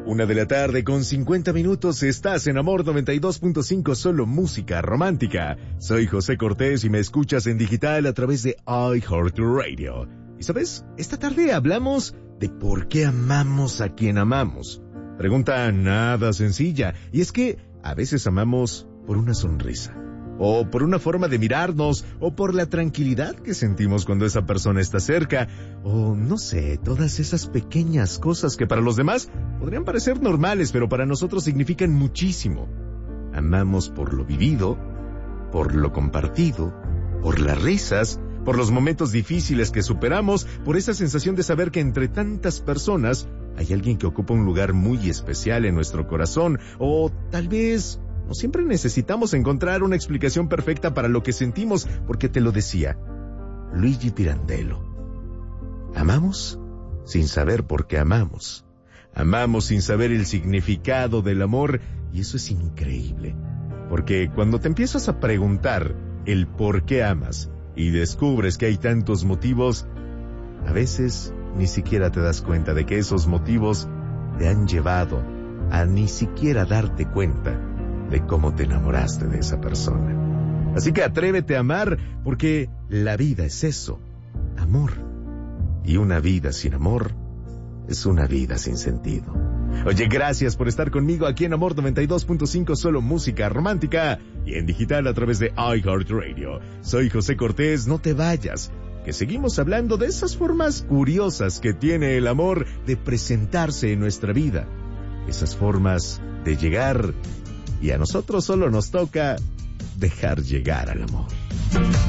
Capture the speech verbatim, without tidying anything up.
Una de la tarde con cincuenta minutos, estás en Amor noventa y dos punto cinco, solo música romántica. Soy José Cortés y me escuchas en digital a través de iHeartRadio. Y sabes, esta tarde hablamos de por qué amamos a quien amamos. Pregunta nada sencilla, y es que a veces amamos por una sonrisa, o por una forma de mirarnos, o por la tranquilidad que sentimos cuando esa persona está cerca, o no sé, todas esas pequeñas cosas que para los demás podrían parecer normales, pero para nosotros significan muchísimo. Amamos por lo vivido, por lo compartido, por las risas, por los momentos difíciles que superamos, por esa sensación de saber que entre tantas personas hay alguien que ocupa un lugar muy especial en nuestro corazón, o tal vez no siempre necesitamos encontrar una explicación perfecta para lo que sentimos, porque te lo decía Luigi Pirandello. Amamos sin saber por qué amamos. Amamos sin saber el significado del amor, y eso es increíble. Porque cuando te empiezas a preguntar el por qué amas y descubres que hay tantos motivos, a veces ni siquiera te das cuenta de que esos motivos te han llevado a ni siquiera darte cuenta de cómo te enamoraste de esa persona. Así que atrévete a amar, porque la vida es eso, amor. Y una vida sin amor es una vida sin sentido. Oye, gracias por estar conmigo aquí en Amor noventa y dos punto cinco, solo música romántica, y en digital a través de iHeartRadio. Soy José Cortés, no te vayas, que seguimos hablando de esas formas curiosas que tiene el amor de presentarse en nuestra vida. Esas formas de llegar, y a nosotros solo nos toca dejar llegar al amor.